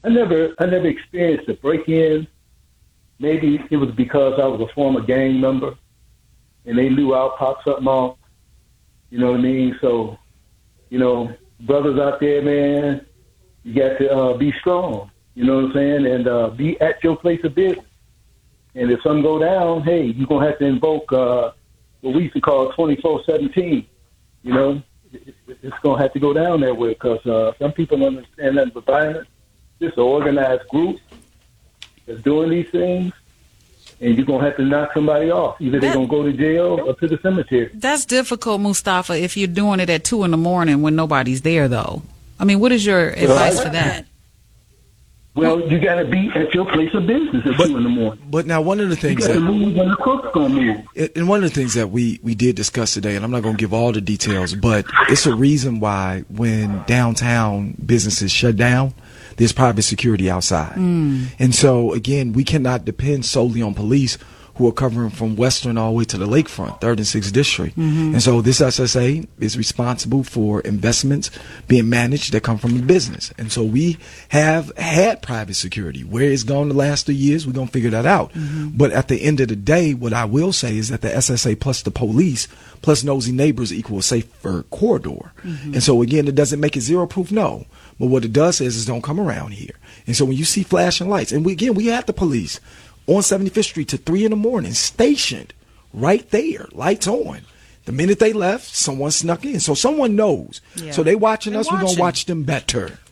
I never experienced a break-in. Maybe it was because I was a former gang member, and they knew I'll pop something off. You know what I mean? So, brothers out there, man, you got to be strong. You know what I'm saying? And be at your place of business. And if something go down, hey, you're going to have to invoke what we used to call 24/17. It's going to have to go down that way because some people don't understand that the violence. This is an organized group that's doing these things, and you're going to have to knock somebody off. Either they're going to go to jail or to the cemetery. That's difficult, Mustafa, if you're doing it at 2 a.m. when nobody's there, though. I mean, what is your advice for that? Well, you got to be at your place of business at 2 a.m. But now one of the things that move when the cook's going to move. And one of the things that we did discuss today, and I'm not going to give all the details, but it's a reason why when downtown businesses shut down, there's private security outside. And so, again, we cannot depend solely on police who are covering from Western all the way to the lakefront, 3rd and 6th District. And so this SSA is responsible for investments being managed that come from the business. And so we have had private security. Where it's gone the last 3 years, we're going to figure that out. But at the end of the day, what I will say is that the SSA plus the police plus nosy neighbors equal a safer corridor. And so, again, it doesn't make it zero proof, no. But what it does is don't come around here. And so when you see flashing lights, and we had the police on 75th Street to 3 a.m, stationed right there, lights on. The minute they left, someone snuck in. So someone knows. Yeah. So they watching us, we're going to watch them better.